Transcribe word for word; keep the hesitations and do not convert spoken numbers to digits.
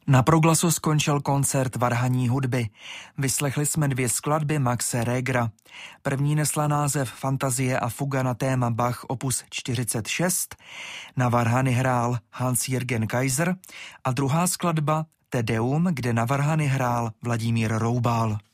Na Proglasu skončil koncert varhanní hudby. Vyslechli jsme dvě skladby Maxe Regera. První nesla název Fantazie a fuga na téma Bach opus čtyřicet šest. Na varhany hrál Hans-Jürgen Kaiser a druhá skladba Te Deum, kde na varhany hrál Vladimír Roubal.